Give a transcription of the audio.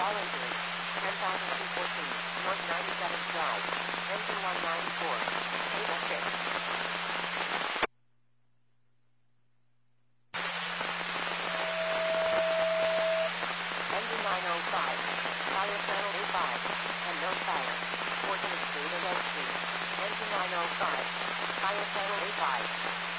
All injuries. 10,214. North 97th Drive. Engine 194. Table 6. Engine 905. Fire channel A5. And no fire. 14th Street and Oak Street. Engine 905. Fire channel A5.